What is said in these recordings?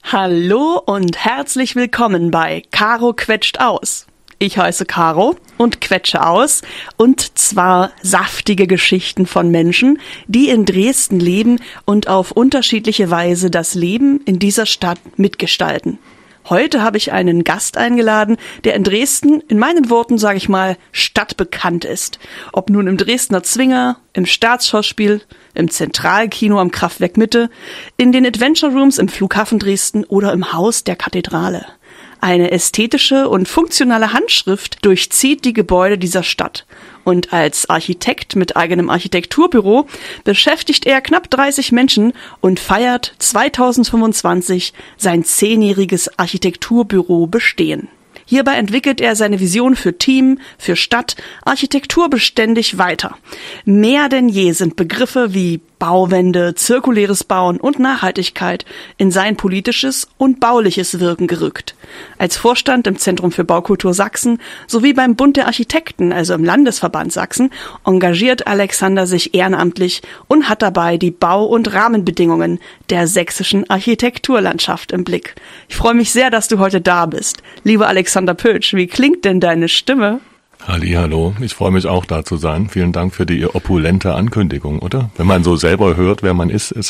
Hallo und herzlich willkommen bei Caro quetscht aus. Ich heiße Caro und quetsche aus, und zwar saftige Geschichten von Menschen, die in Dresden leben und auf unterschiedliche Weise das Leben in dieser Stadt mitgestalten. Heute habe ich einen Gast eingeladen, der in Dresden, in meinen Worten sage ich mal, stadtbekannt ist. Ob nun im Dresdner Zwinger, im Staatsschauspiel, im Zentralkino am Kraftwerk Mitte, in den Adventure Rooms im Flughafen Dresden oder im Haus der Kathedrale. Eine ästhetische und funktionale Handschrift durchzieht die Gebäude dieser Stadt. Und als Architekt mit eigenem Architekturbüro beschäftigt er knapp 30 Menschen und feiert 2025 sein 10-jähriges Architekturbüro Bestehen. Hierbei entwickelt er seine Vision für Team, für Stadt, Architektur beständig weiter. Mehr denn je sind Begriffe wie Bauwende, zirkuläres Bauen und Nachhaltigkeit in sein politisches und bauliches Wirken gerückt. Als Vorstand im Zentrum für Baukultur Sachsen sowie beim Bund der Architekten, also im Landesverband Sachsen, engagiert Alexander sich ehrenamtlich und hat dabei die Bau- und Rahmenbedingungen der sächsischen Architekturlandschaft im Blick. Ich freue mich sehr, dass du heute da bist. Lieber Alexander Pötsch, wie klingt denn deine Stimme? Hallihallo, ich freue mich auch, da zu sein. Vielen Dank für die opulente Ankündigung, oder? Wenn man so selber hört, wer man ist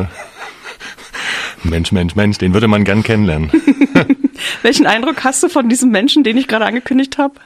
Mensch, den würde man gern kennenlernen. Welchen Eindruck hast du von diesem Menschen, den ich gerade angekündigt habe?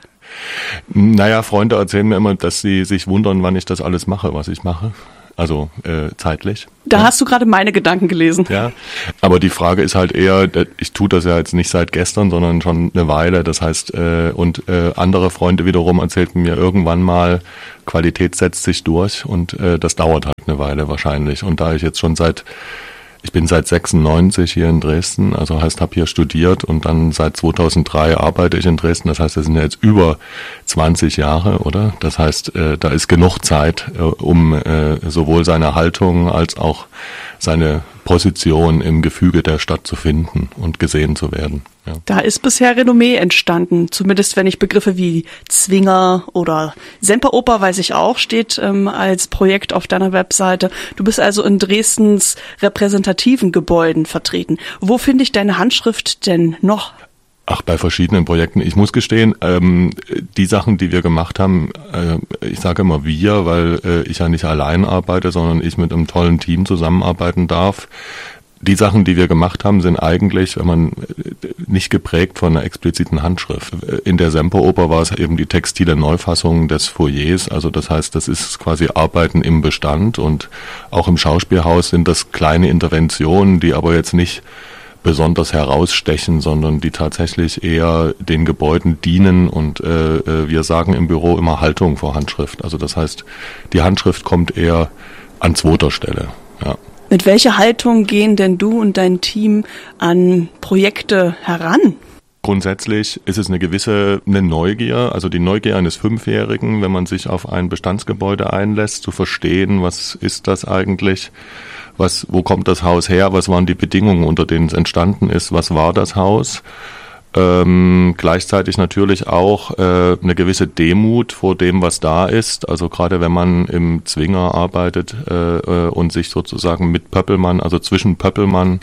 Naja, Freunde erzählen mir immer, dass sie sich wundern, wann ich das alles mache, was ich mache. Also zeitlich. Da hast du gerade meine Gedanken gelesen. Ja, aber die Frage ist halt eher, ich tue das ja jetzt nicht seit gestern, sondern schon eine Weile. Das heißt, andere Freunde wiederum erzählten mir irgendwann mal, Qualität setzt sich durch, und das dauert halt eine Weile wahrscheinlich. Und da ich jetzt schon ich bin seit 96 hier in Dresden, also heißt, habe hier studiert, und dann seit 2003 arbeite ich in Dresden. Das heißt, das sind ja jetzt über 20 Jahre, oder? Das heißt, da ist genug Zeit, um sowohl seine Haltung als auch seine Position im Gefüge der Stadt zu finden und gesehen zu werden. Ja. Da ist bisher Renommee entstanden, zumindest wenn ich Begriffe wie Zwinger oder Semperoper, weiß ich auch, steht als Projekt auf deiner Webseite. Du bist also in Dresdens repräsentativen Gebäuden vertreten. Wo finde ich deine Handschrift denn noch? Ach, bei verschiedenen Projekten. Ich muss gestehen, die Sachen, die wir gemacht haben, ich sage immer wir, weil ich ja nicht allein arbeite, sondern ich mit einem tollen Team zusammenarbeiten darf. Die Sachen, die wir gemacht haben, sind eigentlich, wenn man nicht geprägt von einer expliziten Handschrift. In der Semperoper war es eben die textile Neufassung des Foyers, also das heißt, das ist quasi Arbeiten im Bestand, und auch im Schauspielhaus sind das kleine Interventionen, die aber jetzt nicht besonders herausstechen, sondern die tatsächlich eher den Gebäuden dienen, und wir sagen im Büro immer Haltung vor Handschrift. Also das heißt, die Handschrift kommt eher an zweiter Stelle. Ja. Mit welcher Haltung gehen denn du und dein Team an Projekte heran? Grundsätzlich ist es eine Neugier, also die Neugier eines Fünfjährigen, wenn man sich auf ein Bestandsgebäude einlässt, zu verstehen, was ist das eigentlich? Wo kommt das Haus her? Was waren die Bedingungen, unter denen es entstanden ist? Was war das Haus? Gleichzeitig natürlich auch eine gewisse Demut vor dem, was da ist. Also gerade wenn man im Zwinger arbeitet und sich sozusagen mit Pöppelmann, also zwischen Pöppelmann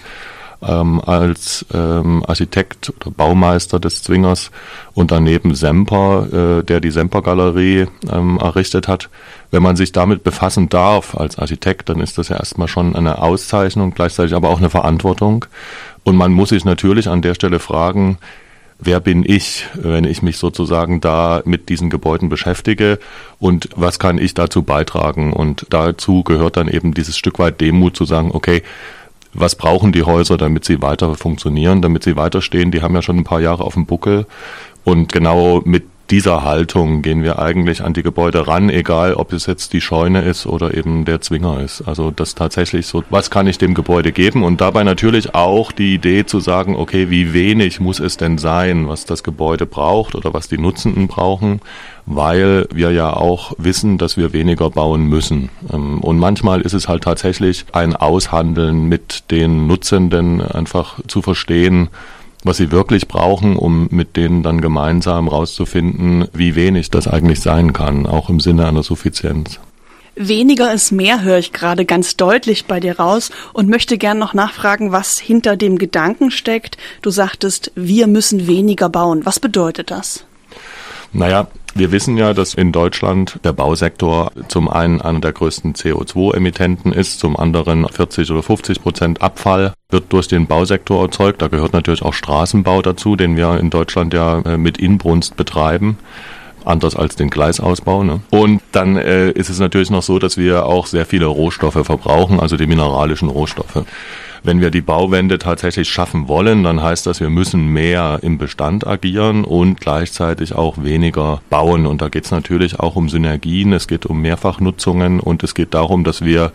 als Architekt oder Baumeister des Zwingers und daneben Semper, der die Semper-Galerie errichtet hat. Wenn man sich damit befassen darf als Architekt, dann ist das ja erstmal schon eine Auszeichnung, gleichzeitig aber auch eine Verantwortung. Und man muss sich natürlich an der Stelle fragen, wer bin ich, wenn ich mich sozusagen da mit diesen Gebäuden beschäftige, und was kann ich dazu beitragen? Und dazu gehört dann eben dieses Stück weit Demut, zu sagen, okay, was brauchen die Häuser, damit sie weiter funktionieren, damit sie weiterstehen? Die haben ja schon ein paar Jahre auf dem Buckel, und genau mit dieser Haltung gehen wir eigentlich an die Gebäude ran, egal ob es jetzt die Scheune ist oder eben der Zwinger ist. Also das tatsächlich so, was kann ich dem Gebäude geben? Und dabei natürlich auch die Idee zu sagen, okay, wie wenig muss es denn sein, was das Gebäude braucht oder was die Nutzenden brauchen, weil wir ja auch wissen, dass wir weniger bauen müssen. Und manchmal ist es halt tatsächlich ein Aushandeln mit den Nutzenden, einfach zu verstehen, was sie wirklich brauchen, um mit denen dann gemeinsam rauszufinden, wie wenig das eigentlich sein kann, auch im Sinne einer Suffizienz. Weniger ist mehr, höre ich gerade ganz deutlich bei dir raus und möchte gern noch nachfragen, was hinter dem Gedanken steckt. Du sagtest, wir müssen weniger bauen. Was bedeutet das? Naja, wir wissen ja, dass in Deutschland der Bausektor zum einen einer der größten CO2-Emittenten ist, zum anderen 40 oder 50% Abfall wird durch den Bausektor erzeugt. Da gehört natürlich auch Straßenbau dazu, den wir in Deutschland ja mit Inbrunst betreiben. Anders als den Gleisausbau. Ne? Und dann ist es natürlich noch so, dass wir auch sehr viele Rohstoffe verbrauchen, also die mineralischen Rohstoffe. Wenn wir die Bauwende tatsächlich schaffen wollen, dann heißt das, wir müssen mehr im Bestand agieren und gleichzeitig auch weniger bauen. Und da geht es natürlich auch um Synergien, es geht um Mehrfachnutzungen und es geht darum, dass wir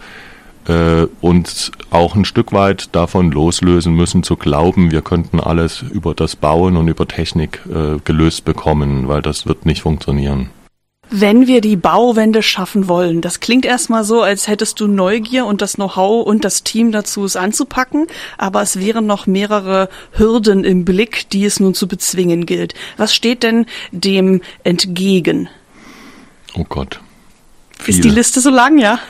uns auch ein Stück weit davon loslösen müssen, zu glauben, wir könnten alles über das Bauen und über Technik gelöst bekommen, weil das wird nicht funktionieren. Wenn wir die Bauwende schaffen wollen, das klingt erstmal so, als hättest du Neugier und das Know-how und das Team dazu, es anzupacken, aber es wären noch mehrere Hürden im Blick, die es nun zu bezwingen gilt. Was steht denn dem entgegen? Oh Gott. Ist die Liste so lang, ja?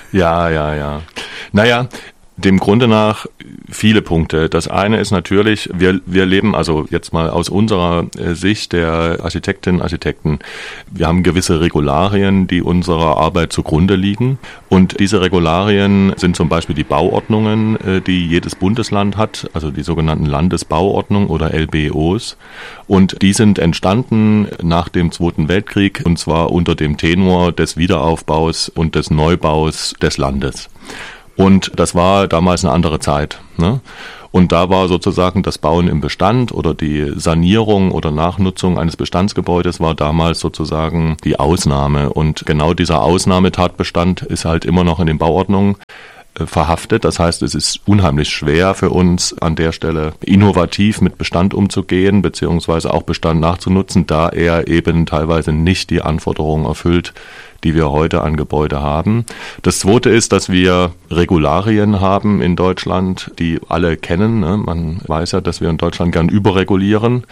Ja. Naja, dem Grunde nach viele Punkte. Das eine ist natürlich, wir leben, also jetzt mal aus unserer Sicht der Architektinnen und Architekten, wir haben gewisse Regularien, die unserer Arbeit zugrunde liegen. Und diese Regularien sind zum Beispiel die Bauordnungen, die jedes Bundesland hat, also die sogenannten Landesbauordnungen oder LBOs. Und die sind entstanden nach dem Zweiten Weltkrieg und zwar unter dem Tenor des Wiederaufbaus und des Neubaus des Landes. Und das war damals eine andere Zeit, ne? Und da war sozusagen das Bauen im Bestand oder die Sanierung oder Nachnutzung eines Bestandsgebäudes war damals sozusagen die Ausnahme. Und genau dieser Ausnahmetatbestand ist halt immer noch in den Bauordnungen verhaftet. Das heißt, es ist unheimlich schwer für uns an der Stelle innovativ mit Bestand umzugehen, beziehungsweise auch Bestand nachzunutzen, da er eben teilweise nicht die Anforderungen erfüllt, die wir heute an Gebäude haben. Das Zweite ist, dass wir Regularien haben in Deutschland, die alle kennen. Ne? Man weiß ja, dass wir in Deutschland gern überregulieren.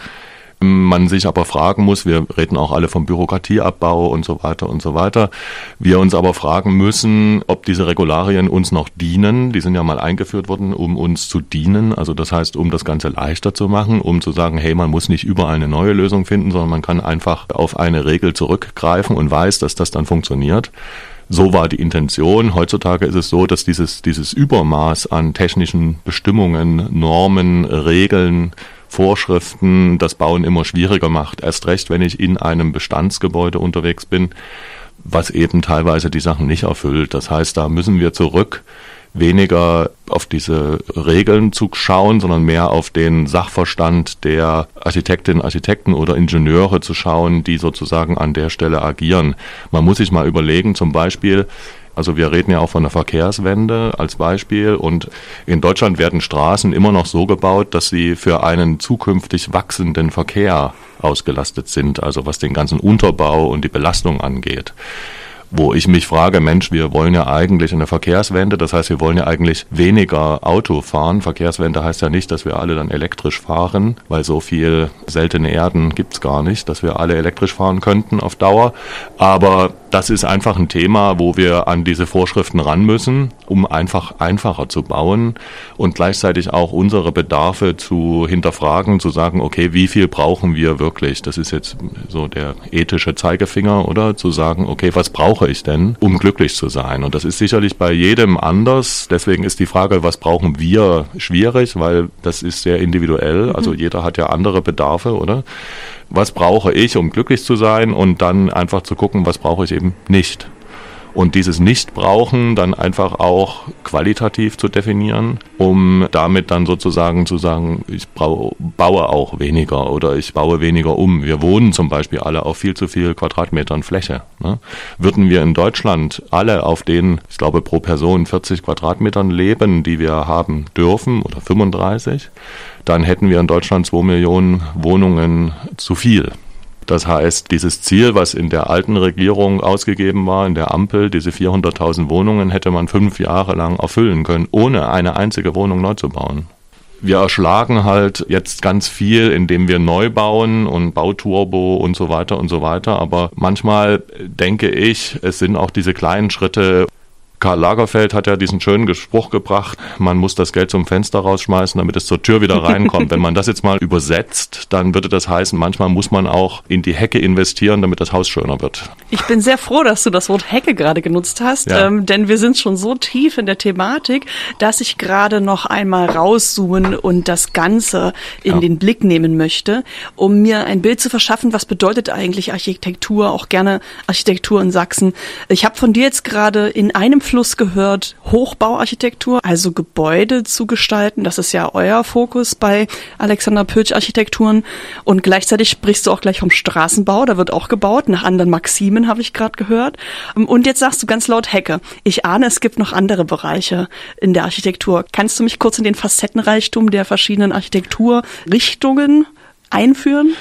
Man sich aber fragen muss, wir reden auch alle vom Bürokratieabbau und so weiter, wir uns aber fragen müssen, ob diese Regularien uns noch dienen. Die sind ja mal eingeführt worden, um uns zu dienen, also das heißt, um das Ganze leichter zu machen, um zu sagen, hey, man muss nicht überall eine neue Lösung finden, sondern man kann einfach auf eine Regel zurückgreifen und weiß, dass das dann funktioniert. So war die Intention. Heutzutage ist es so, dass dieses Übermaß an technischen Bestimmungen, Normen, Regeln, Vorschriften das Bauen immer schwieriger macht. Erst recht, wenn ich in einem Bestandsgebäude unterwegs bin, was eben teilweise die Sachen nicht erfüllt. Das heißt, da müssen wir zurück, weniger auf diese Regeln zu schauen, sondern mehr auf den Sachverstand der Architektinnen, Architekten oder Ingenieure zu schauen, die sozusagen an der Stelle agieren. Man muss sich mal überlegen, zum Beispiel, also wir reden ja auch von der Verkehrswende als Beispiel und in Deutschland werden Straßen immer noch so gebaut, dass sie für einen zukünftig wachsenden Verkehr ausgelastet sind, also was den ganzen Unterbau und die Belastung angeht. Wo ich mich frage, Mensch, wir wollen ja eigentlich eine Verkehrswende, das heißt, wir wollen ja eigentlich weniger Auto fahren. Verkehrswende heißt ja nicht, dass wir alle dann elektrisch fahren, weil so viel seltene Erden gibt's gar nicht, dass wir alle elektrisch fahren könnten auf Dauer. Aber das ist einfach ein Thema, wo wir an diese Vorschriften ran müssen, um einfach einfacher zu bauen und gleichzeitig auch unsere Bedarfe zu hinterfragen, zu sagen, okay, wie viel brauchen wir wirklich? Das ist jetzt so der ethische Zeigefinger, oder? Zu sagen, okay, was brauche ich denn, um glücklich zu sein? Und das ist sicherlich bei jedem anders. Deswegen ist die Frage, was brauchen wir, schwierig, weil das ist sehr individuell. Also jeder hat ja andere Bedarfe, oder? Was brauche ich, um glücklich zu sein? Und dann einfach zu gucken, was brauche ich eben nicht. Und dieses Nicht-Brauchen dann einfach auch qualitativ zu definieren, um damit dann sozusagen zu sagen, ich baue auch weniger oder ich baue weniger um. Wir wohnen zum Beispiel alle auf viel zu viel Quadratmetern Fläche. Ne? Würden wir in Deutschland alle auf den, ich glaube pro Person 40 Quadratmetern leben, die wir haben dürfen oder 35, dann hätten wir in Deutschland 2 Millionen Wohnungen zu viel. Das heißt, dieses Ziel, was in der alten Regierung ausgegeben war, in der Ampel, diese 400.000 Wohnungen, hätte man 5 Jahre lang erfüllen können, ohne eine einzige Wohnung neu zu bauen. Wir erschlagen halt jetzt ganz viel, indem wir neu bauen und Bauturbo und so weiter, aber manchmal denke ich, es sind auch diese kleinen Schritte, Karl Lagerfeld hat ja diesen schönen Spruch gebracht, man muss das Geld zum Fenster rausschmeißen, damit es zur Tür wieder reinkommt. Wenn man das jetzt mal übersetzt, dann würde das heißen, manchmal muss man auch in die Hecke investieren, damit das Haus schöner wird. Ich bin sehr froh, dass du das Wort Hecke gerade genutzt hast, denn wir sind schon so tief in der Thematik, dass ich gerade noch einmal rauszoomen und das Ganze in den Blick nehmen möchte, um mir ein Bild zu verschaffen, was bedeutet eigentlich Architektur, auch gerne Architektur in Sachsen. Ich habe von dir jetzt gerade in einem Fluss gehört, Hochbauarchitektur, also Gebäude zu gestalten. Das ist ja euer Fokus bei Alexander Pötsch Architekturen. Und gleichzeitig sprichst du auch gleich vom Straßenbau. Da wird auch gebaut, nach anderen Maximen, habe ich gerade gehört. Und jetzt sagst du ganz laut Hecke. Ich ahne, es gibt noch andere Bereiche in der Architektur. Kannst du mich kurz in den Facettenreichtum der verschiedenen Architekturrichtungen einführen?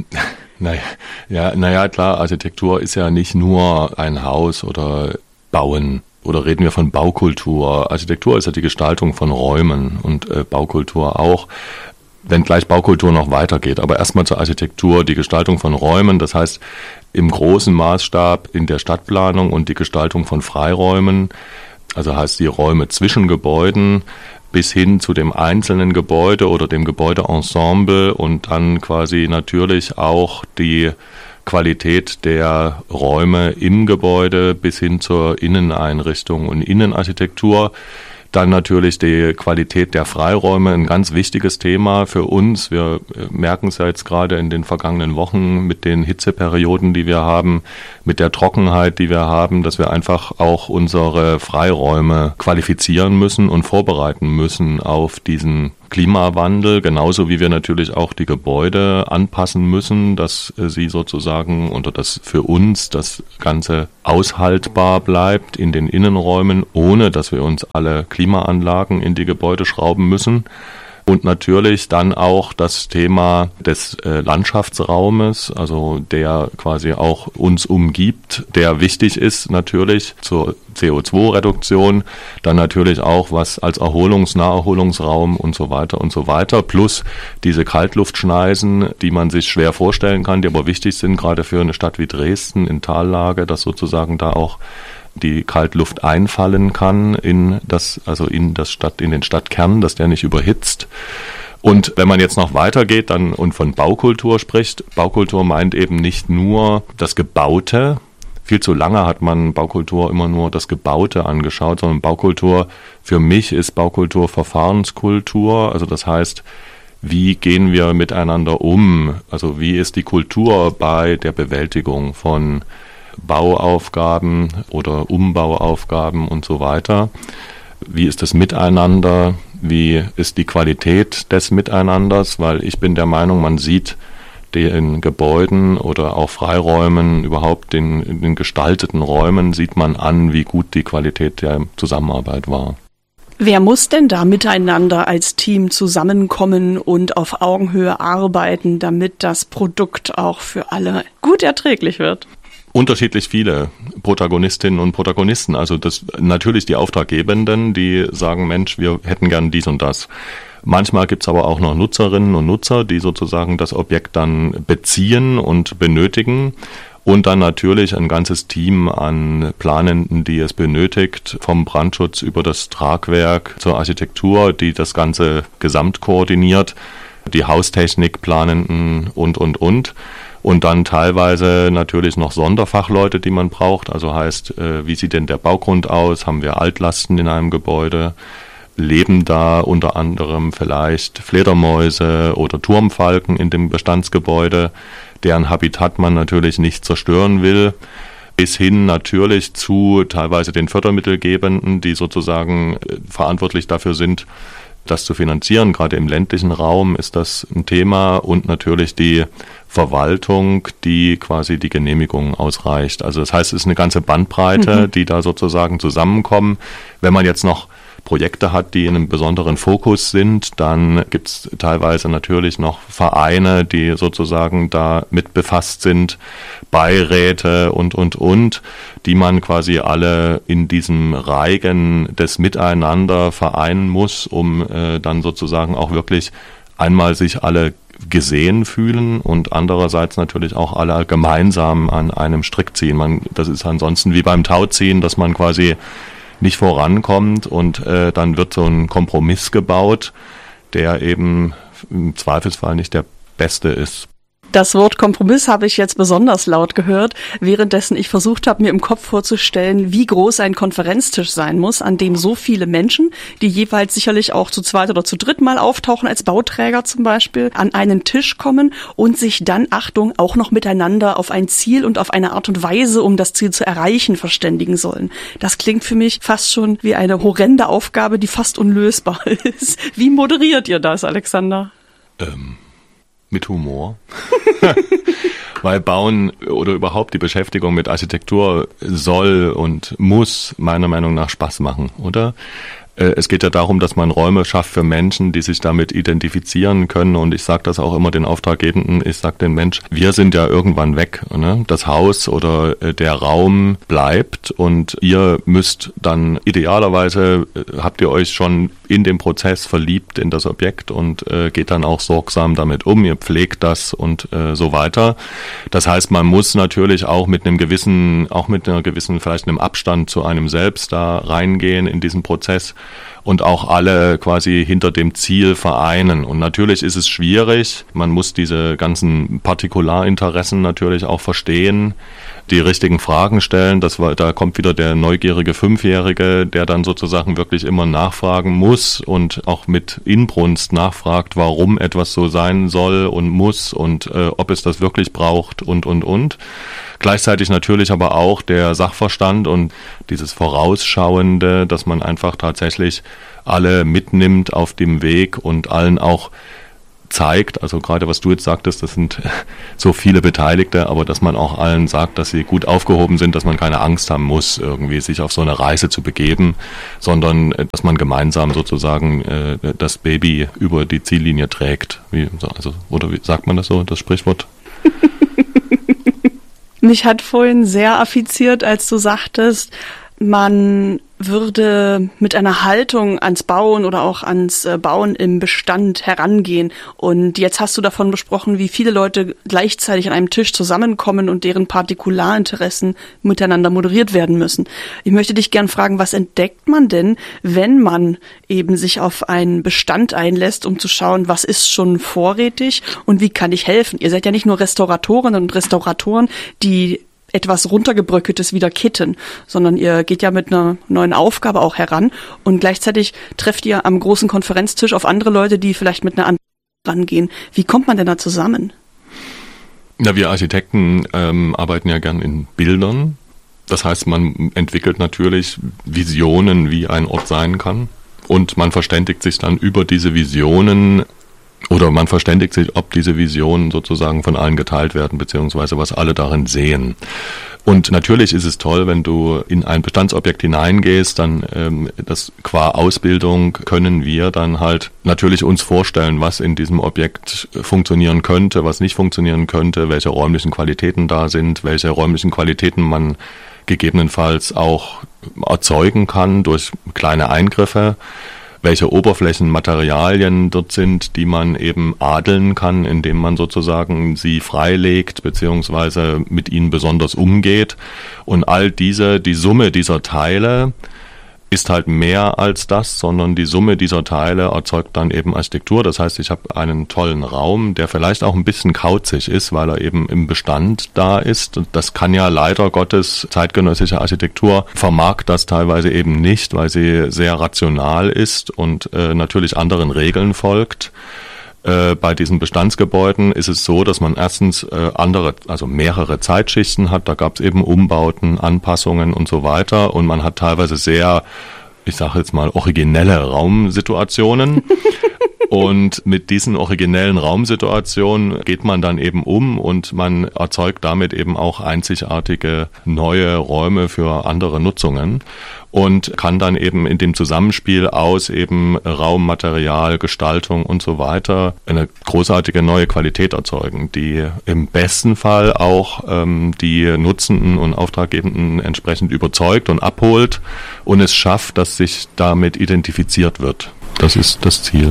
Naja, klar, Architektur ist ja nicht nur ein Haus oder Bauen. Oder reden wir von Baukultur? Architektur ist ja die Gestaltung von Räumen und Baukultur auch, wenngleich Baukultur noch weitergeht. Aber erstmal zur Architektur, die Gestaltung von Räumen, das heißt im großen Maßstab in der Stadtplanung und die Gestaltung von Freiräumen, also heißt die Räume zwischen Gebäuden bis hin zu dem einzelnen Gebäude oder dem Gebäudeensemble und dann quasi natürlich auch die Qualität der Räume im Gebäude bis hin zur Inneneinrichtung und Innenarchitektur. Dann natürlich die Qualität der Freiräume, ein ganz wichtiges Thema für uns. Wir merken es ja jetzt gerade in den vergangenen Wochen mit den Hitzeperioden, die wir haben, mit der Trockenheit, die wir haben, dass wir einfach auch unsere Freiräume qualifizieren müssen und vorbereiten müssen auf diesen Klimawandel, genauso wie wir natürlich auch die Gebäude anpassen müssen, dass sie sozusagen oder dass für uns das Ganze aushaltbar bleibt in den Innenräumen, ohne dass wir uns alle Klimaanlagen in die Gebäude schrauben müssen. Und natürlich dann auch das Thema des Landschaftsraumes, also der quasi auch uns umgibt, der wichtig ist natürlich zur CO2-Reduktion, dann natürlich auch was als Naherholungsraum und so weiter, plus diese Kaltluftschneisen, die man sich schwer vorstellen kann, die aber wichtig sind, gerade für eine Stadt wie Dresden in Tallage, dass sozusagen da auch die Kaltluft einfallen kann in den Stadtkern, dass der nicht überhitzt. Und wenn man jetzt noch weitergeht dann und von Baukultur spricht, Baukultur meint eben nicht nur das Gebaute. Viel zu lange hat man Baukultur immer nur das Gebaute angeschaut, sondern Baukultur, für mich ist Baukultur Verfahrenskultur. Also das heißt, wie gehen wir miteinander um? Also wie ist die Kultur bei der Bewältigung von Bauaufgaben oder Umbauaufgaben und so weiter. Wie ist das Miteinander? Wie ist die Qualität des Miteinanders? Weil ich bin der Meinung, man sieht den Gebäuden oder auch Freiräumen, überhaupt in den gestalteten Räumen, sieht man an, wie gut die Qualität der Zusammenarbeit war. Wer muss denn da miteinander als Team zusammenkommen und auf Augenhöhe arbeiten, damit das Produkt auch für alle gut erträglich wird? Unterschiedlich viele Protagonistinnen und Protagonisten. Also das natürlich die Auftraggebenden, die sagen, Mensch, wir hätten gern dies und das. Manchmal gibt's aber auch noch Nutzerinnen und Nutzer, die sozusagen das Objekt dann beziehen und benötigen. Und dann natürlich ein ganzes Team an Planenden, die es benötigt, vom Brandschutz über das Tragwerk zur Architektur, die das Ganze gesamt koordiniert, die Haustechnik Planenden und. Und dann teilweise natürlich noch Sonderfachleute, die man braucht. Also heißt, wie sieht denn der Baugrund aus? Haben wir Altlasten in einem Gebäude? Leben da unter anderem vielleicht Fledermäuse oder Turmfalken in dem Bestandsgebäude, deren Habitat man natürlich nicht zerstören will? Bis hin natürlich zu teilweise den Fördermittelgebenden, die sozusagen verantwortlich dafür sind, das zu finanzieren. Gerade im ländlichen Raum ist das ein Thema und natürlich die Verwaltung, die quasi die Genehmigung ausreicht. Also das heißt, es ist eine ganze Bandbreite, die da sozusagen zusammenkommen. Wenn man jetzt noch Projekte hat, die in einem besonderen Fokus sind, dann gibt es teilweise natürlich noch Vereine, die sozusagen da mit befasst sind, Beiräte und, die man quasi alle in diesem Reigen des Miteinander vereinen muss, um dann sozusagen auch wirklich einmal sich alle gesehen fühlen und andererseits natürlich auch alle gemeinsam an einem Strick ziehen. Das ist ansonsten wie beim Tauziehen, dass man quasi nicht vorankommt und dann wird so ein Kompromiss gebaut, der eben im Zweifelsfall nicht der beste ist. Das Wort Kompromiss habe ich jetzt besonders laut gehört, währenddessen ich versucht habe, mir im Kopf vorzustellen, wie groß ein Konferenztisch sein muss, an dem so viele Menschen, die jeweils sicherlich auch zu zweit oder zu dritt mal auftauchen, als Bauträger zum Beispiel, an einen Tisch kommen und sich dann, Achtung, auch noch miteinander auf ein Ziel und auf eine Art und Weise, um das Ziel zu erreichen, verständigen sollen. Das klingt für mich fast schon wie eine horrende Aufgabe, die fast unlösbar ist. Wie moderiert ihr das, Alexander? Mit Humor. Weil Bauen oder überhaupt die Beschäftigung mit Architektur soll und muss meiner Meinung nach Spaß machen, oder? Es geht ja darum, dass man Räume schafft für Menschen, die sich damit identifizieren können. Und ich sage das auch immer den Auftraggebenden, ich sage den Mensch, wir sind ja irgendwann weg. Ne? Das Haus oder der Raum bleibt und ihr müsst dann idealerweise, habt ihr euch schon in dem Prozess verliebt in das Objekt und geht dann auch sorgsam damit um, ihr pflegt das und so weiter. Das heißt, man muss natürlich auch mit einer gewissen, vielleicht einem Abstand zu einem selbst da reingehen in diesen Prozess und auch alle quasi hinter dem Ziel vereinen. Und natürlich ist es schwierig, man muss diese ganzen Partikularinteressen natürlich auch verstehen, die richtigen Fragen stellen. Da kommt wieder der neugierige Fünfjährige, der dann sozusagen wirklich immer nachfragen muss und auch mit Inbrunst nachfragt, warum etwas so sein soll und muss und ob es das wirklich braucht und. Gleichzeitig natürlich aber auch der Sachverstand und dieses Vorausschauende, dass man einfach tatsächlich alle mitnimmt auf dem Weg und allen auch zeigt, also gerade was du jetzt sagtest, das sind so viele Beteiligte, aber dass man auch allen sagt, dass sie gut aufgehoben sind, dass man keine Angst haben muss, irgendwie sich auf so eine Reise zu begeben, sondern dass man gemeinsam sozusagen das Baby über die Ziellinie trägt. Wie sagt man das so, das Sprichwort? Mich hat vorhin sehr affiziert, als du sagtest, man würde mit einer Haltung ans Bauen oder auch ans Bauen im Bestand herangehen. Und jetzt hast du davon besprochen, wie viele Leute gleichzeitig an einem Tisch zusammenkommen und deren Partikularinteressen miteinander moderiert werden müssen. Ich möchte dich gern fragen, was entdeckt man denn, wenn man eben sich auf einen Bestand einlässt, um zu schauen, was ist schon vorrätig und wie kann ich helfen? Ihr seid ja nicht nur Restauratorinnen und Restauratoren, die etwas runtergebröckeltes wieder kitten, sondern ihr geht ja mit einer neuen Aufgabe auch heran und gleichzeitig trefft ihr am großen Konferenztisch auf andere Leute, die vielleicht mit einer anderen rangehen. Wie kommt man denn da zusammen? Na, wir Architekten arbeiten ja gern in Bildern. Das heißt, man entwickelt natürlich Visionen, wie ein Ort sein kann und man verständigt sich dann über diese Visionen oder man verständigt sich, ob diese Visionen sozusagen von allen geteilt werden, beziehungsweise was alle darin sehen. Und natürlich ist es toll, wenn du in ein Bestandsobjekt hineingehst, dann das qua Ausbildung können wir dann halt natürlich uns vorstellen, was in diesem Objekt funktionieren könnte, was nicht funktionieren könnte, welche räumlichen Qualitäten da sind, welche räumlichen Qualitäten man gegebenenfalls auch erzeugen kann durch kleine Eingriffe, welche Oberflächenmaterialien dort sind, die man eben adeln kann, indem man sozusagen sie freilegt beziehungsweise mit ihnen besonders umgeht. Und die Summe dieser Teile ist halt mehr als das, sondern die Summe dieser Teile erzeugt dann eben Architektur. Das heißt, ich habe einen tollen Raum, der vielleicht auch ein bisschen kauzig ist, weil er eben im Bestand da ist. Und das kann ja leider Gottes zeitgenössische Architektur vermag das teilweise eben nicht, weil sie sehr rational ist und natürlich anderen Regeln folgt. Bei diesen Bestandsgebäuden ist es so, dass man erstens mehrere Zeitschichten hat. Da gab es eben Umbauten, Anpassungen und so weiter. Und man hat teilweise sehr, ich sage jetzt mal, originelle Raumsituationen. Und mit diesen originellen Raumsituationen geht man dann eben um und man erzeugt damit eben auch einzigartige neue Räume für andere Nutzungen und kann dann eben in dem Zusammenspiel aus eben Raummaterial, Gestaltung und so weiter eine großartige neue Qualität erzeugen, die im besten Fall auch die Nutzenden und Auftraggebenden entsprechend überzeugt und abholt und es schafft, dass sich damit identifiziert wird. Das ist das Ziel.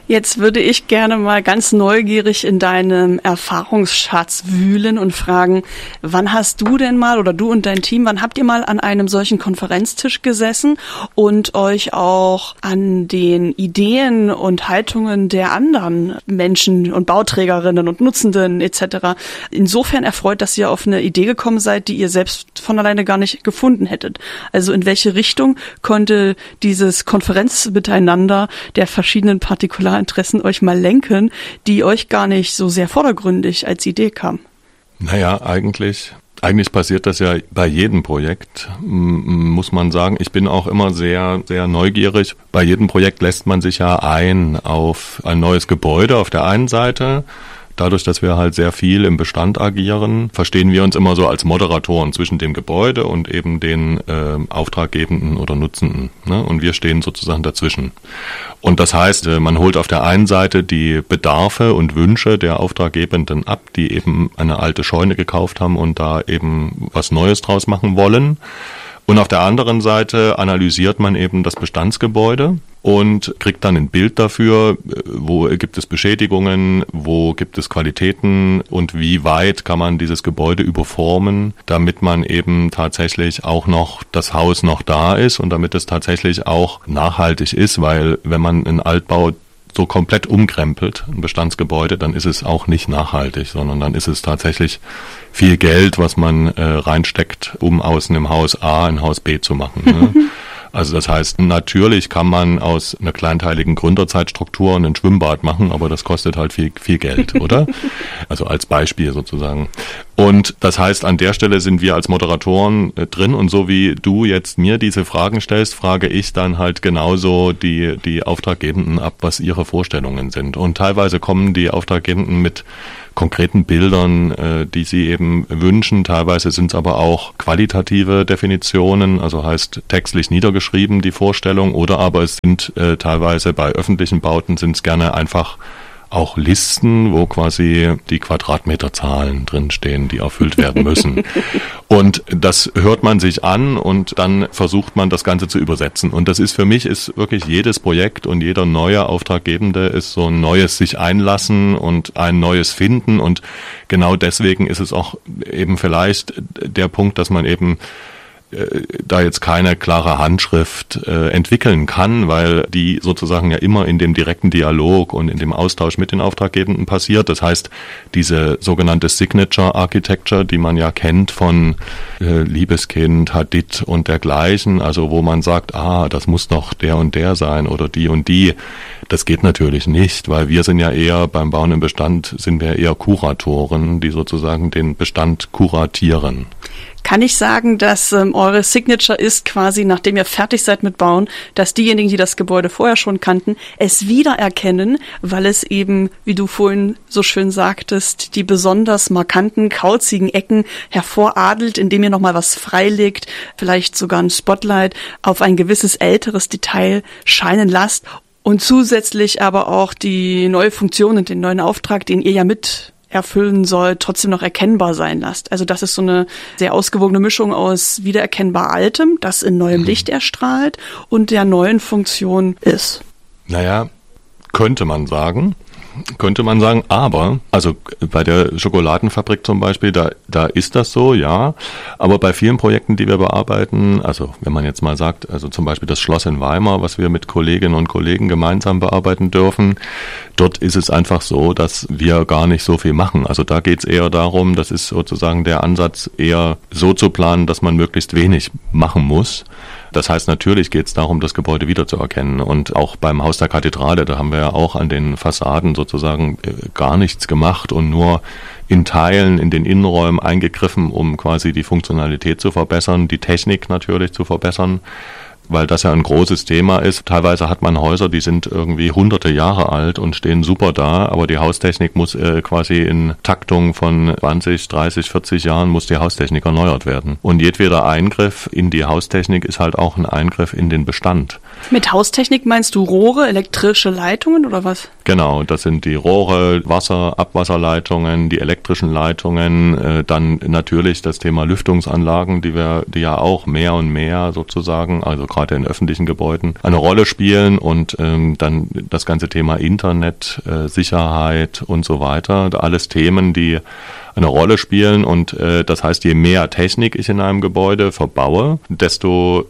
Jetzt würde ich gerne mal ganz neugierig in deinem Erfahrungsschatz wühlen und fragen, wann hast du denn mal oder du und dein Team, wann habt ihr mal an einem solchen Konferenztisch gesessen und euch auch an den Ideen und Haltungen der anderen Menschen und Bauträgerinnen und Nutzenden etc. insofern erfreut, dass ihr auf eine Idee gekommen seid, die ihr selbst von alleine gar nicht gefunden hättet? Also in welche Richtung konnte dieses Konferenzmiteinander der verschiedenen Partikularinteressen euch mal lenken, die euch gar nicht so sehr vordergründig als Idee kam? Naja, eigentlich passiert das ja bei jedem Projekt, muss man sagen. Ich bin auch immer sehr, sehr neugierig. Bei jedem Projekt lässt man sich ja ein auf ein neues Gebäude auf der einen Seite. Dadurch, dass wir halt sehr viel im Bestand agieren, verstehen wir uns immer so als Moderatoren zwischen dem Gebäude und eben den Auftraggebenden oder Nutzenden. Ne? Und wir stehen sozusagen dazwischen. Und das heißt, man holt auf der einen Seite die Bedarfe und Wünsche der Auftraggebenden ab, die eben eine alte Scheune gekauft haben und da eben was Neues draus machen wollen. Und auf der anderen Seite analysiert man eben das Bestandsgebäude und kriegt dann ein Bild dafür, wo gibt es Beschädigungen, wo gibt es Qualitäten und wie weit kann man dieses Gebäude überformen, damit man eben tatsächlich auch noch das Haus noch da ist und damit es tatsächlich auch nachhaltig ist, weil wenn man einen Altbau so komplett umkrempelt, ein Bestandsgebäude, dann ist es auch nicht nachhaltig, sondern dann ist es tatsächlich viel Geld, was man reinsteckt, um aus einem Haus A ein Haus B zu machen. Ne? Also das heißt, natürlich kann man aus einer kleinteiligen Gründerzeitstruktur ein Schwimmbad machen, aber das kostet halt viel Geld, oder? Also als Beispiel sozusagen. Und das heißt, an der Stelle sind wir als Moderatoren drin und so wie du jetzt mir diese Fragen stellst, frage ich dann halt genauso die Auftraggebenden ab, was ihre Vorstellungen sind. Und teilweise kommen die Auftraggebenden mit konkreten Bildern, die sie eben wünschen. Teilweise sind es aber auch qualitative Definitionen, also heißt textlich niedergeschrieben die Vorstellung, oder aber es sind teilweise bei öffentlichen Bauten sind es gerne einfach auch Listen, wo quasi die Quadratmeterzahlen drinstehen, die erfüllt werden müssen. Und das hört man sich an und dann versucht man das Ganze zu übersetzen. Und das ist für mich ist wirklich jedes Projekt und jeder neue Auftraggebende ist so ein neues sich einlassen und ein neues finden. Und genau deswegen ist es auch eben vielleicht der Punkt, dass man eben da jetzt keine klare Handschrift entwickeln kann, weil die sozusagen ja immer in dem direkten Dialog und in dem Austausch mit den Auftraggebenden passiert. Das heißt, diese sogenannte Signature Architecture, die man ja kennt von Liebeskind, Hadid und dergleichen, also wo man sagt, das muss doch der und der sein oder die und die, das geht natürlich nicht, weil wir sind ja eher beim Bauen im Bestand, sind wir eher Kuratoren, die sozusagen den Bestand kuratieren. Kann ich sagen, dass eure Signature ist quasi, nachdem ihr fertig seid mit Bauen, dass diejenigen, die das Gebäude vorher schon kannten, es wiedererkennen, weil es eben, wie du vorhin so schön sagtest, die besonders markanten, kauzigen Ecken hervoradelt, indem ihr nochmal was freilegt, vielleicht sogar ein Spotlight auf ein gewisses älteres Detail scheinen lasst und zusätzlich aber auch die neue Funktion und den neuen Auftrag, den ihr ja mit erfüllen soll, trotzdem noch erkennbar sein lasst. Also das ist so eine sehr ausgewogene Mischung aus wiedererkennbar Altem, das in neuem Licht erstrahlt und der neuen Funktion ist. Naja, könnte man sagen, aber, also bei der Schokoladenfabrik zum Beispiel, da ist das so, ja, aber bei vielen Projekten, die wir bearbeiten, also wenn man jetzt mal sagt, also zum Beispiel das Schloss in Weimar, was wir mit Kolleginnen und Kollegen gemeinsam bearbeiten dürfen, dort ist es einfach so, dass wir gar nicht so viel machen. Also da geht es eher darum, das ist sozusagen der Ansatz, eher so zu planen, dass man möglichst wenig machen muss. Das heißt, natürlich geht es darum, das Gebäude wiederzuerkennen. Und auch beim Haus der Kathedrale, da haben wir ja auch an den Fassaden sozusagen gar nichts gemacht und nur in Teilen in den Innenräumen eingegriffen, um quasi die Funktionalität zu verbessern, die Technik natürlich zu verbessern, weil das ja ein großes Thema ist. Teilweise hat man Häuser, die sind irgendwie hunderte Jahre alt und stehen super da, aber die Haustechnik muss quasi in Taktung von 20, 30, 40 Jahren muss die Haustechnik erneuert werden. Und jedweder Eingriff in die Haustechnik ist halt auch ein Eingriff in den Bestand. Mit Haustechnik meinst du Rohre, elektrische Leitungen oder was? Genau, das sind die Rohre, Abwasserleitungen, die elektrischen Leitungen, dann natürlich das Thema Lüftungsanlagen, die ja auch mehr und mehr sozusagen, also gerade in öffentlichen Gebäuden, eine Rolle spielen und dann das ganze Thema Internet, Sicherheit und so weiter, alles Themen, die eine Rolle spielen und das heißt, je mehr Technik ich in einem Gebäude verbaue, desto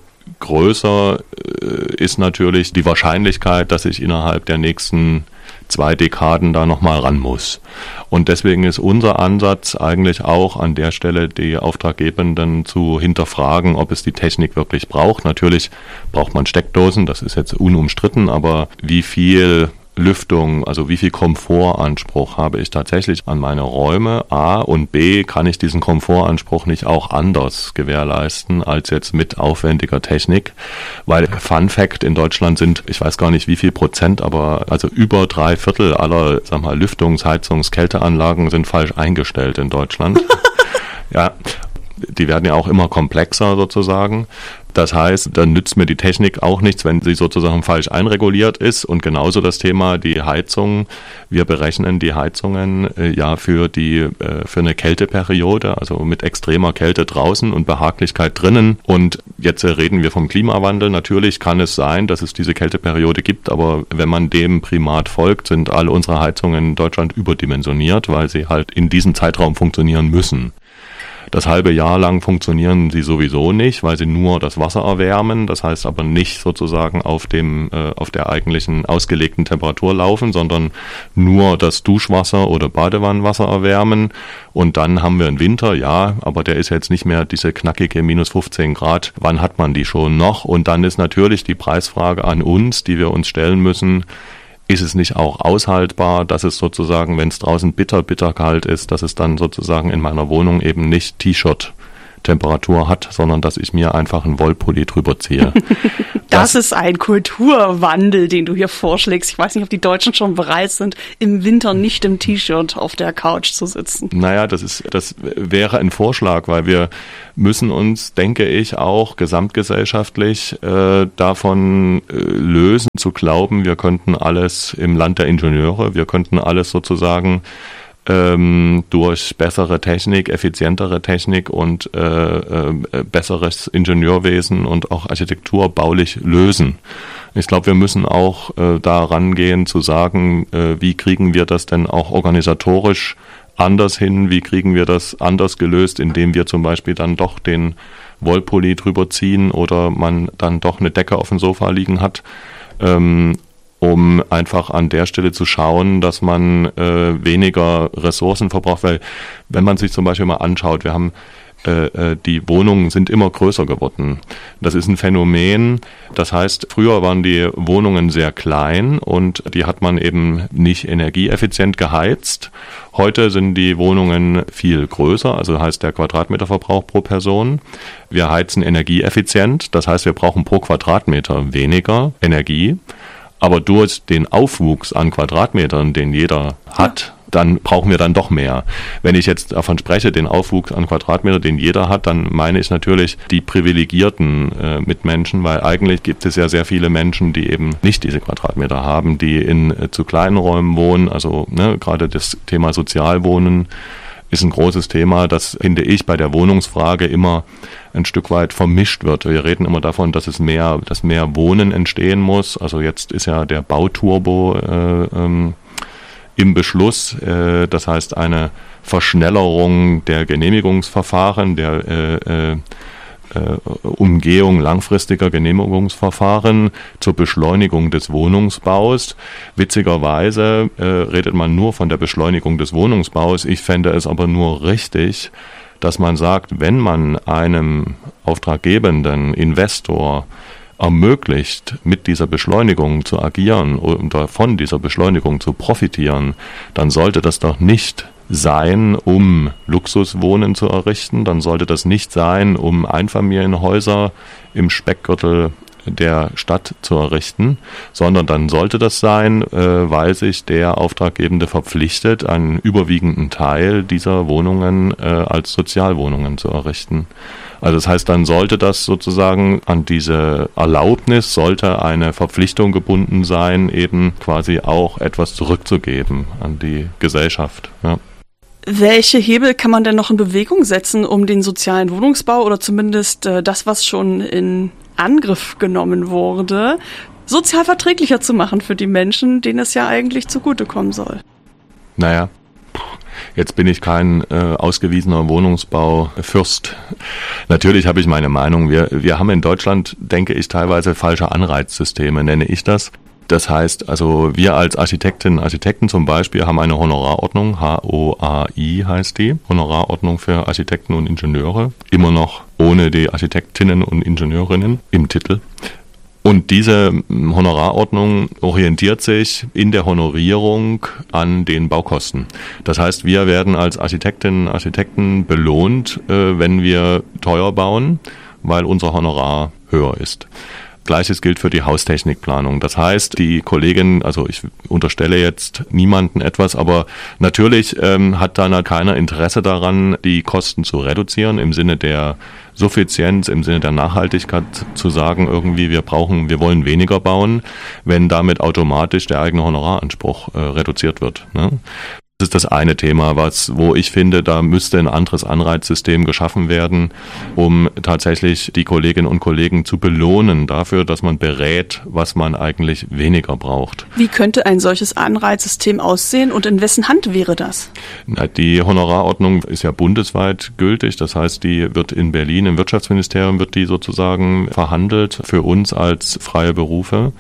größer ist natürlich die Wahrscheinlichkeit, dass ich innerhalb der nächsten 2 Dekaden da nochmal ran muss. Und deswegen ist unser Ansatz eigentlich auch an der Stelle, die Auftraggebenden zu hinterfragen, ob es die Technik wirklich braucht. Natürlich braucht man Steckdosen, das ist jetzt unumstritten, aber wie viel Lüftung, also wie viel Komfortanspruch habe ich tatsächlich an meine Räume, A, und B, kann ich diesen Komfortanspruch nicht auch anders gewährleisten als jetzt mit aufwendiger Technik, weil Fun Fact, in Deutschland sind, ich weiß gar nicht wie viel Prozent, aber also über 3/4 aller, Lüftungs-, Heizungs-, Kälteanlagen sind falsch eingestellt in Deutschland. Ja, die werden ja auch immer komplexer sozusagen. Das heißt, dann nützt mir die Technik auch nichts, wenn sie sozusagen falsch einreguliert ist. Und genauso das Thema die Heizung. Wir berechnen die Heizungen für eine Kälteperiode, also mit extremer Kälte draußen und Behaglichkeit drinnen. Und jetzt reden wir vom Klimawandel. Natürlich kann es sein, dass es diese Kälteperiode gibt, aber wenn man dem Primat folgt, sind alle unsere Heizungen in Deutschland überdimensioniert, weil sie halt in diesem Zeitraum funktionieren müssen. Das halbe Jahr lang funktionieren sie sowieso nicht, weil sie nur das Wasser erwärmen. Das heißt aber nicht sozusagen auf der eigentlichen ausgelegten Temperatur laufen, sondern nur das Duschwasser oder Badewannenwasser erwärmen. Und dann haben wir einen Winter, ja, aber der ist jetzt nicht mehr diese knackige minus 15 Grad. Wann hat man die schon noch? Und dann ist natürlich die Preisfrage an uns, die wir uns stellen müssen. Ist es nicht auch aushaltbar, dass es sozusagen, wenn es draußen bitter kalt ist, dass es dann sozusagen in meiner Wohnung eben nicht T-Shirt-Temperatur hat, sondern dass ich mir einfach einen Wollpulli drüber ziehe. Das ist ein Kulturwandel, den du hier vorschlägst. Ich weiß nicht, ob die Deutschen schon bereit sind, im Winter nicht im T-Shirt auf der Couch zu sitzen. Naja, das wäre ein Vorschlag, weil wir müssen uns, denke ich, auch gesamtgesellschaftlich davon lösen, zu glauben, wir könnten alles im Land der Ingenieure, wir könnten alles sozusagen durch bessere Technik, effizientere Technik und besseres Ingenieurwesen und auch Architektur baulich lösen. Ich glaube, wir müssen auch da rangehen zu sagen, wie kriegen wir das denn auch organisatorisch anders hin, wie kriegen wir das anders gelöst, indem wir zum Beispiel dann doch den Wollpulli drüber ziehen oder man dann doch eine Decke auf dem Sofa liegen hat, um einfach an der Stelle zu schauen, dass man weniger Ressourcen verbraucht, weil wenn man sich zum Beispiel mal anschaut, wir haben die Wohnungen sind immer größer geworden. Das ist ein Phänomen. Das heißt, früher waren die Wohnungen sehr klein und die hat man eben nicht energieeffizient geheizt. Heute sind die Wohnungen viel größer, also heißt der Quadratmeterverbrauch pro Person. Wir heizen energieeffizient, das heißt, wir brauchen pro Quadratmeter weniger Energie. Aber durch den Aufwuchs an Quadratmetern, den jeder hat, dann brauchen wir dann doch mehr. Wenn ich jetzt davon spreche, den Aufwuchs an Quadratmeter, den jeder hat, dann meine ich natürlich die privilegierten Mitmenschen, weil eigentlich gibt es ja sehr viele Menschen, die eben nicht diese Quadratmeter haben, die in zu kleinen Räumen wohnen. Also gerade das Thema Sozialwohnen ist ein großes Thema, das, finde ich, bei der Wohnungsfrage immer ein Stück weit vermischt wird. Wir reden immer davon, dass mehr Wohnen entstehen muss. Also jetzt ist ja der Bauturbo im Beschluss, das heißt eine Verschnellerung der Genehmigungsverfahren, der Umgehung langfristiger Genehmigungsverfahren zur Beschleunigung des Wohnungsbaus. Witzigerweise redet man nur von der Beschleunigung des Wohnungsbaus. Ich fände es aber nur richtig, dass man sagt, wenn man einem auftraggebenden Investor ermöglicht, mit dieser Beschleunigung zu agieren oder von dieser Beschleunigung zu profitieren, dann sollte das doch nicht sein, um Luxuswohnen zu errichten, dann sollte das nicht sein, um Einfamilienhäuser im Speckgürtel der Stadt zu errichten, sondern dann sollte das sein, weil sich der Auftraggebende verpflichtet, einen überwiegenden Teil dieser Wohnungen als Sozialwohnungen zu errichten. Also das heißt, dann sollte das sozusagen an diese Erlaubnis, sollte eine Verpflichtung gebunden sein, eben quasi auch etwas zurückzugeben an die Gesellschaft. Ja. Welche Hebel kann man denn noch in Bewegung setzen, um den sozialen Wohnungsbau oder zumindest das, was schon in Angriff genommen wurde, sozial verträglicher zu machen für die Menschen, denen es ja eigentlich zugutekommen soll? Naja, jetzt bin ich kein ausgewiesener Wohnungsbaufürst. Natürlich habe ich meine Meinung. Wir haben in Deutschland, denke ich, teilweise falsche Anreizsysteme, nenne ich das. Das heißt, also wir als Architektinnen und Architekten zum Beispiel haben eine Honorarordnung, HOAI heißt die, Honorarordnung für Architekten und Ingenieure, immer noch ohne die Architektinnen und Ingenieurinnen im Titel. Und diese Honorarordnung orientiert sich in der Honorierung an den Baukosten. Das heißt, wir werden als Architektinnen und Architekten belohnt, wenn wir teuer bauen, weil unser Honorar höher ist. Gleiches gilt für die Haustechnikplanung. Das heißt, die Kollegin, also ich unterstelle jetzt niemanden etwas, aber natürlich hat da keiner Interesse daran, die Kosten zu reduzieren im Sinne der Suffizienz, im Sinne der Nachhaltigkeit zu sagen, irgendwie wir wollen weniger bauen, wenn damit automatisch der eigene Honoraranspruch reduziert wird. Ne? Das ist das eine Thema, wo ich finde, da müsste ein anderes Anreizsystem geschaffen werden, um tatsächlich die Kolleginnen und Kollegen zu belohnen dafür, dass man berät, was man eigentlich weniger braucht. Wie könnte ein solches Anreizsystem aussehen und in wessen Hand wäre das? Die Honorarordnung ist ja bundesweit gültig, das heißt, die wird in Berlin, im Wirtschaftsministerium wird die sozusagen verhandelt für uns als freie Berufe.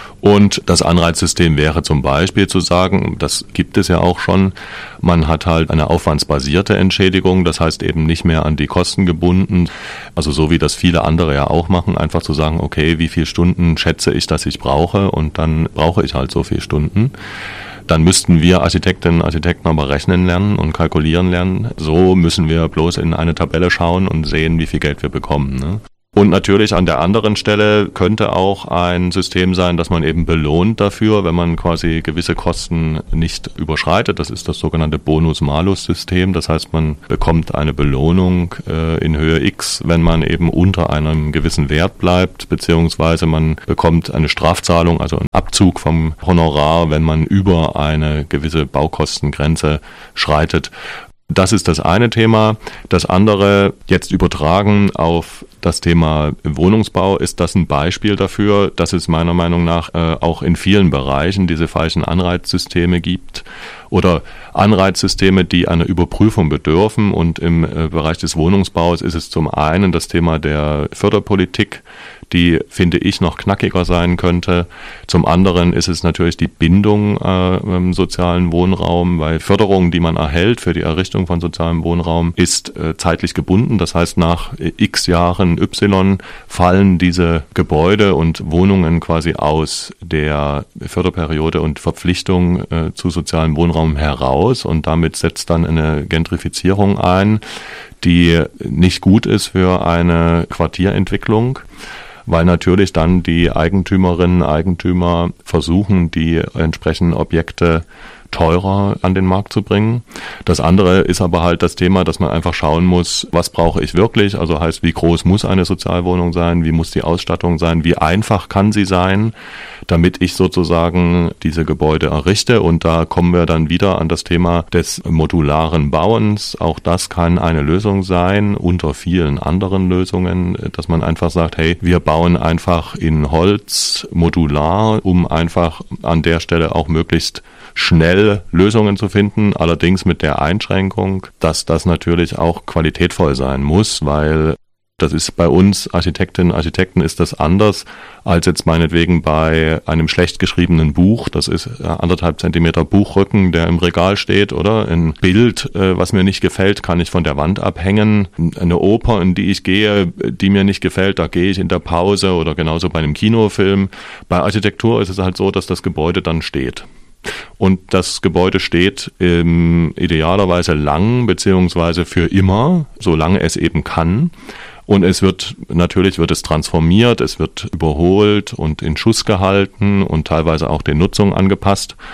Und das Anreizsystem wäre zum Beispiel zu sagen, das gibt es ja auch schon, man hat halt eine aufwandsbasierte Entschädigung, das heißt eben nicht mehr an die Kosten gebunden, also so wie das viele andere ja auch machen, einfach zu sagen, okay, wie viele Stunden schätze ich, dass ich brauche und dann brauche ich halt so viele Stunden. Dann müssten wir Architektinnen und Architekten aber rechnen lernen und kalkulieren lernen. So müssen wir bloß in eine Tabelle schauen und sehen, wie viel Geld wir bekommen, ne? Und natürlich an der anderen Stelle könnte auch ein System sein, dass man eben belohnt dafür, wenn man quasi gewisse Kosten nicht überschreitet. Das ist das sogenannte Bonus-Malus-System. Das heißt, man bekommt eine Belohnung in Höhe X, wenn man eben unter einem gewissen Wert bleibt, beziehungsweise man bekommt eine Strafzahlung, also einen Abzug vom Honorar, wenn man über eine gewisse Baukostengrenze schreitet. Das ist das eine Thema. Das andere, jetzt übertragen auf das Thema Wohnungsbau, ist das ein Beispiel dafür, dass es meiner Meinung nach auch in vielen Bereichen diese falschen Anreizsysteme gibt oder Anreizsysteme, die einer Überprüfung bedürfen. Und im Bereich des Wohnungsbaus ist es zum einen das Thema der Förderpolitik, die, finde ich, noch knackiger sein könnte. Zum anderen ist es natürlich die Bindung im sozialen Wohnraum, weil Förderung, die man erhält für die Errichtung von sozialem Wohnraum, ist zeitlich gebunden. Das heißt, nach x Jahren Y fallen diese Gebäude und Wohnungen quasi aus der Förderperiode und Verpflichtung zu sozialem Wohnraum heraus. Und damit setzt dann eine Gentrifizierung ein, die nicht gut ist für eine Quartierentwicklung, weil natürlich dann die Eigentümerinnen und Eigentümer versuchen, die entsprechenden Objekte teurer an den Markt zu bringen. Das andere ist aber halt das Thema, dass man einfach schauen muss, was brauche ich wirklich? Also heißt, wie groß muss eine Sozialwohnung sein? Wie muss die Ausstattung sein? Wie einfach kann sie sein, damit ich sozusagen diese Gebäude errichte? Und da kommen wir dann wieder an das Thema des modularen Bauens. Auch das kann eine Lösung sein, unter vielen anderen Lösungen, dass man einfach sagt, hey, wir bauen einfach in Holz modular, um einfach an der Stelle auch möglichst schnell Lösungen zu finden, allerdings mit der Einschränkung, dass das natürlich auch qualitätvoll sein muss, weil das ist bei uns Architektinnen und Architekten ist das anders als jetzt meinetwegen bei einem schlecht geschriebenen Buch. Das ist 1,5 Zentimeter Buchrücken, der im Regal steht, oder? Ein Bild, was mir nicht gefällt, kann ich von der Wand abhängen. Eine Oper, in die ich gehe, die mir nicht gefällt, da gehe ich in der Pause oder genauso bei einem Kinofilm. Bei Architektur ist es halt so, dass das Gebäude dann steht. Und das Gebäude steht idealerweise lang, beziehungsweise für immer, solange es eben kann. Und natürlich wird es transformiert, es wird überholt und in Schuss gehalten und teilweise auch den Nutzungen angepasst.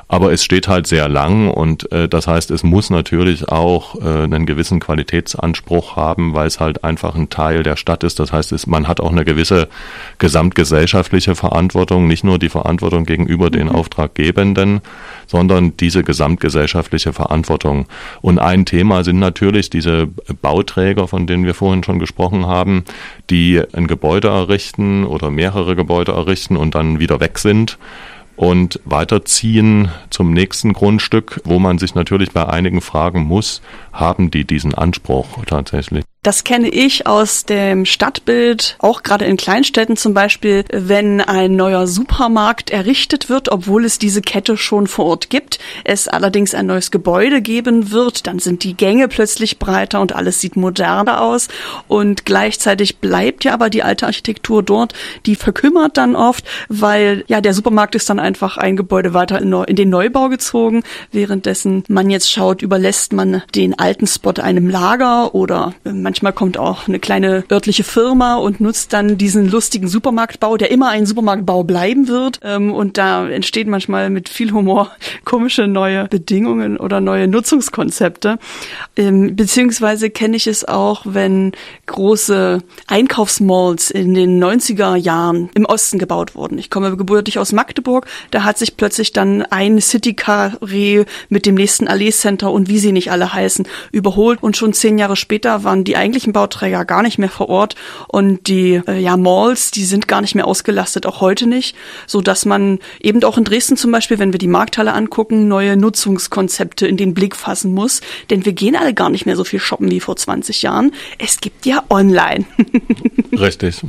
Aber es steht halt sehr lang und das heißt, es muss natürlich auch einen gewissen Qualitätsanspruch haben, weil es halt einfach ein Teil der Stadt ist. Das heißt, man hat auch eine gewisse gesamtgesellschaftliche Verantwortung, nicht nur die Verantwortung gegenüber den Auftraggebenden, sondern diese gesamtgesellschaftliche Verantwortung. Und ein Thema sind natürlich diese Bauträger, von denen wir vorhin schon gesprochen haben, die ein Gebäude errichten oder mehrere Gebäude errichten und dann wieder weg sind und weiterziehen zum nächsten Grundstück, wo man sich natürlich bei einigen fragen muss, haben die diesen Anspruch tatsächlich? Das kenne ich aus dem Stadtbild, auch gerade in Kleinstädten zum Beispiel, wenn ein neuer Supermarkt errichtet wird, obwohl es diese Kette schon vor Ort gibt, es allerdings ein neues Gebäude geben wird, dann sind die Gänge plötzlich breiter und alles sieht moderner aus und gleichzeitig bleibt ja aber die alte Architektur dort, die verkümmert dann oft, weil ja der Supermarkt ist dann einfach ein Gebäude weiter in den Neubau gezogen, währenddessen man jetzt schaut, überlässt man den alten Spot einem Lager oder manchmal kommt auch eine kleine örtliche Firma und nutzt dann diesen lustigen Supermarktbau, der immer ein Supermarktbau bleiben wird. Und da entstehen manchmal mit viel Humor komische neue Bedingungen oder neue Nutzungskonzepte. Beziehungsweise kenne ich es auch, wenn große Einkaufsmalls in den 90er Jahren im Osten gebaut wurden. Ich komme gebürtig aus Magdeburg. Da hat sich plötzlich dann ein City-Carré mit dem nächsten Allee-Center und wie sie nicht alle heißen, überholt. Und schon 10 Jahre später waren die eigentlichen Bauträger gar nicht mehr vor Ort und die Malls, die sind gar nicht mehr ausgelastet, auch heute nicht, so dass man eben auch in Dresden zum Beispiel, wenn wir die Markthalle angucken, neue Nutzungskonzepte in den Blick fassen muss, denn wir gehen alle gar nicht mehr so viel shoppen wie vor 20 Jahren. Es gibt ja online. Richtig.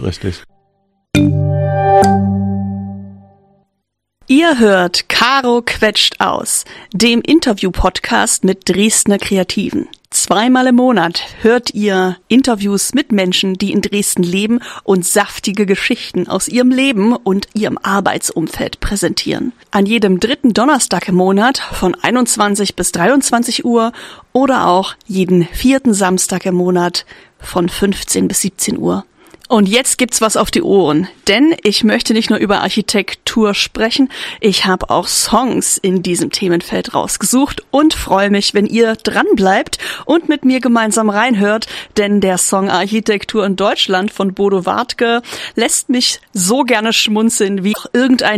Ihr hört Caro quetscht aus, dem Interview-Podcast mit Dresdner Kreativen. 2-mal im Monat hört ihr Interviews mit Menschen, die in Dresden leben und saftige Geschichten aus ihrem Leben und ihrem Arbeitsumfeld präsentieren. An jedem 3. Donnerstag im Monat von 21 bis 23 Uhr oder auch jeden 4. Samstag im Monat von 15 bis 17 Uhr. Und jetzt gibt's was auf die Ohren, denn ich möchte nicht nur über Architektur sprechen, ich habe auch Songs in diesem Themenfeld rausgesucht und freue mich, wenn ihr dran bleibt und mit mir gemeinsam reinhört, denn der Song Architektur in Deutschland von Bodo Wartke lässt mich so gerne schmunzeln wie irgendein